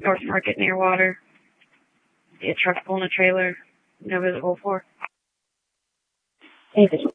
North Market near water. See a truck pulling a trailer. No visible for. Hey, Bishop.